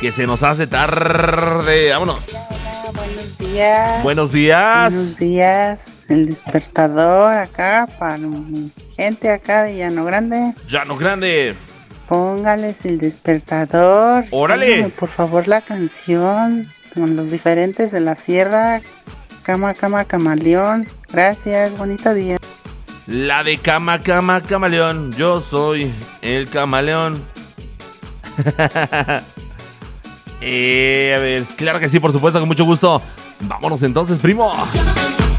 que se nos hace tarde. Vámonos. Hola, buenos días. Buenos días. Buenos días. El despertador acá para mi gente acá de Llano Grande. Llano Grande. Póngales el despertador. ¡Órale! Póngame, por favor, la canción con los diferentes de la sierra. Cama, cama, camaleón. Gracias, bonito día. La de cama, cama, camaleón. Yo soy el camaleón. A ver, claro que sí, por supuesto, con mucho gusto. Vámonos entonces, primo.